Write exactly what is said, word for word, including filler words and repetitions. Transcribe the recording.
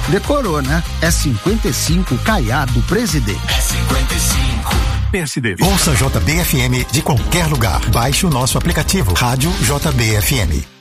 Decorou, né? É cinquenta e cinco Caiado Presidente. É cinquenta e cinco. P S D. Ouça J B F M de qualquer lugar. Baixe o nosso aplicativo Rádio J B F M.